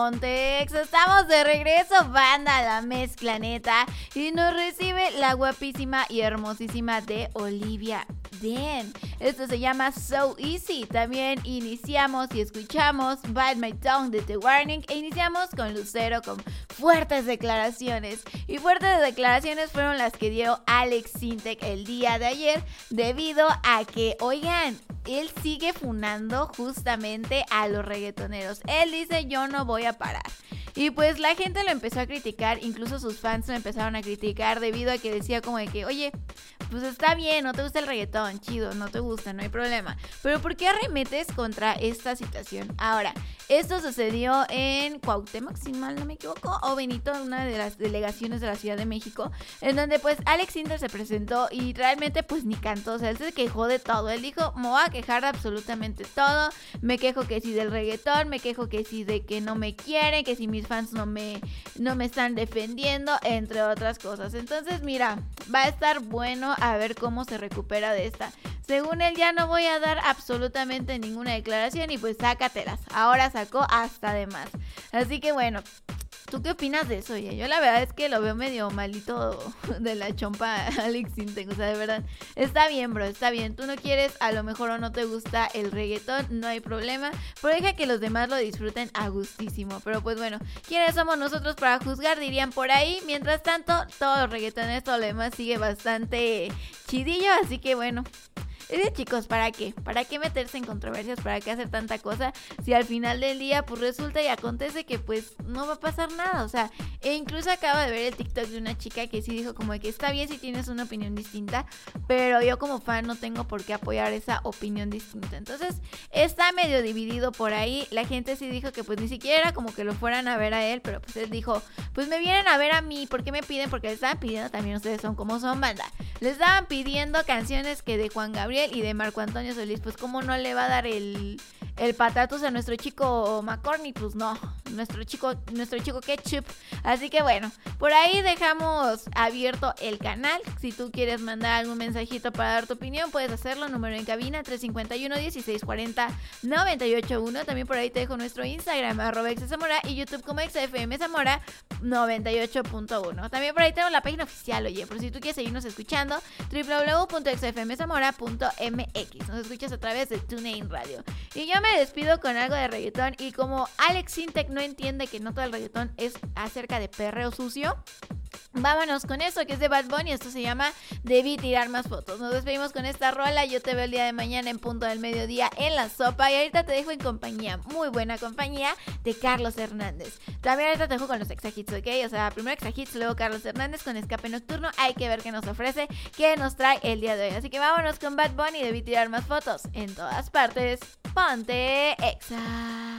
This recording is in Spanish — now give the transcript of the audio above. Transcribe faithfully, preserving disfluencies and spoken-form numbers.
Pontex, estamos de regreso, banda, la mezcla neta, y nos recibe la guapísima y hermosísima de Olivia Den. Esto se llama So Easy. También iniciamos y escuchamos Bite My Tongue de The Warning e iniciamos con Lucero con fuertes declaraciones. Y fuertes declaraciones fueron las que dio Alex Sintek el día de ayer, debido a que, oigan, él sigue funando justamente a los reggaetoneros. Él dice: yo no voy a parar. Y pues la gente lo empezó a criticar, incluso sus fans lo empezaron a criticar debido a que decía como de que, oye, pues está bien, no te gusta el reggaetón, chido, no te gusta, no hay problema, pero ¿por qué arremetes contra esta situación? Ahora, esto sucedió en Cuauhtémoc, si mal no me equivoco, o Benito, una de las delegaciones de la Ciudad de México, en donde pues Alex Sintek se presentó y realmente pues ni cantó, o sea, él se quejó de todo. Él dijo: me voy a quejar de absolutamente todo, me quejo que si del reggaetón, me quejo que si de que no me quieren, que si mis fans no me, no me están defendiendo, entre otras cosas. Entonces mira, va a estar bueno a ver cómo se recupera de esta. Según él, ya no voy a dar absolutamente ninguna declaración y pues sácatelas. Ahora sacó hasta de más. Así que bueno, ¿tú qué opinas de eso? Oye, yo la verdad es que lo veo medio malito de la chompa Alex Sintek. O sea, de verdad, está bien, bro, está bien. Tú no quieres, a lo mejor, o no te gusta el reggaetón, no hay problema, pero deja que los demás lo disfruten a gustísimo. Pero pues bueno, ¿quiénes somos nosotros para juzgar? Dirían por ahí. Mientras tanto, todos los reggaetones, todo lo demás sigue bastante chidillo, así que bueno. Eh, chicos, ¿para qué? ¿Para qué meterse en controversias? ¿Para qué hacer tanta cosa? Si al final del día pues resulta y acontece que pues no va a pasar nada. O sea, e incluso acabo de ver el TikTok de una chica que sí dijo como que está bien si tienes una opinión distinta, pero yo como fan no tengo por qué apoyar esa opinión distinta. Entonces está medio dividido por ahí. La gente sí dijo que pues ni siquiera como que lo fueran a ver a él, pero pues él dijo: pues me vienen a ver a mí, ¿por qué me piden? Porque le estaban pidiendo, también ustedes son como son, banda, les estaban pidiendo canciones que de Juan Gabriel y de Marco Antonio Solís. Pues cómo no le va a dar el, el patatus a nuestro chico McCorney, pues no, nuestro chico, nuestro chico Ketchup. Así que bueno, por ahí dejamos abierto el canal. Si tú quieres mandar algún mensajito para dar tu opinión, puedes hacerlo. Número en cabina tres cinco uno, dieciséis cuarenta, noventa y ocho uno. También por ahí te dejo nuestro Instagram, arroba exazamora, y YouTube como exafmzamora noventa y ocho punto uno. También por ahí tenemos la página oficial, oye, por si tú quieres seguirnos escuchando, doble u doble u doble u punto exafmzamora punto m x. Nos escuchas a través de TuneIn Radio. Y yo me despido con algo de reggaetón. Y como Alex Sintek no entiende que no todo el reggaetón es acerca de perreo sucio, vámonos con eso, que es de Bad Bunny. Esto se llama Debí tirar más fotos. Nos despedimos con esta rola. Yo te veo el día de mañana en punto del mediodía en La Sopa. Y ahorita te dejo en compañía, muy buena compañía, de Carlos Hernández. También ahorita te dejo con los Exahits, ¿ok? O sea, primero Exahits, luego Carlos Hernández con Escape Nocturno. Hay que ver qué nos ofrece, qué nos trae el día de hoy. Así que vámonos con Bad Bunny. Debí tirar más fotos. En todas partes, ponte Exa.